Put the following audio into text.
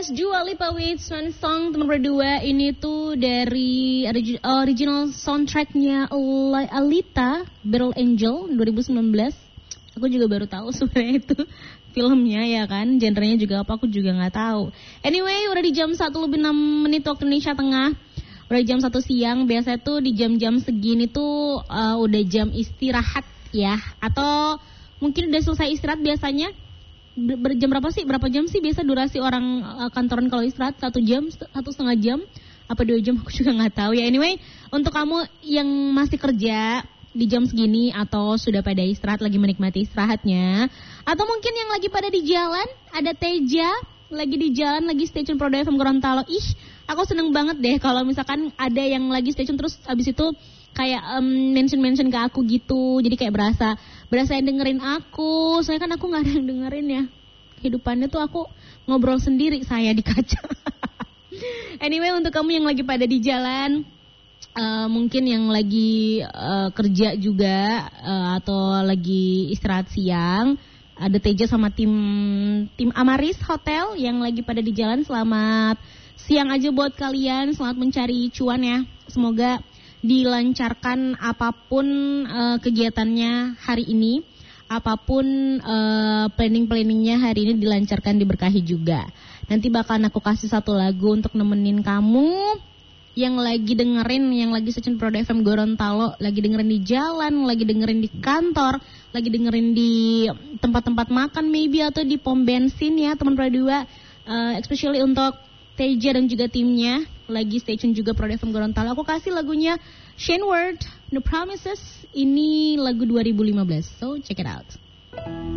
That's Dua Lipa with Swan Song nomor 2. Ini tuh dari original soundtracknya Alita, Battle Angel 2019. Aku juga baru tahu sebenarnya itu filmnya ya kan. Genrenya juga apa aku juga nggak tahu. Anyway, udah di jam 1 lebih 6 menit waktu Indonesia Tengah. Udah jam 1 siang. Biasanya tuh di jam-jam segini tuh udah jam istirahat ya. Atau mungkin udah selesai istirahat biasanya. Jam berapa sih? Berapa jam sih biasa durasi orang kantoran kalau istirahat? 1 jam, 1,5 jam, apa 2 jam? Aku juga nggak tahu ya. Anyway, untuk kamu yang masih kerja di jam segini atau sudah pada istirahat lagi menikmati istirahatnya, atau mungkin yang lagi pada di jalan, ada Teja lagi di jalan lagi stay tune Pro FM Gorontalo. Aku seneng banget deh kalau misalkan ada yang lagi stay tune terus abis itu kayak mention ke aku gitu. Jadi kayak berasa yang dengerin aku. Soalnya kan aku gak ada yang dengerin ya. Kehidupannya tuh aku ngobrol sendiri saya di kaca. Anyway, untuk kamu yang lagi pada di jalan, mungkin yang lagi kerja juga atau lagi istirahat siang, ada Teja sama tim Amaris Hotel yang lagi pada di jalan. Selamat siang aja buat kalian. Selamat mencari cuan ya. Semoga dilancarkan apapun kegiatannya hari ini, apapun planning-planningnya hari ini dilancarkan, diberkahi juga. Nanti bakalan aku kasih satu lagu untuk nemenin kamu yang lagi dengerin, yang lagi searching Pro FM Gorontalo, lagi dengerin di jalan, lagi dengerin di kantor, lagi dengerin di tempat-tempat makan maybe atau di pom bensin ya teman Pro 2, especially untuk Teja dan juga timnya lagi stay tune juga Pro FM Gorontalo. Aku kasih lagunya Shane Ward, No Promises. Ini lagu 2015, so check it out.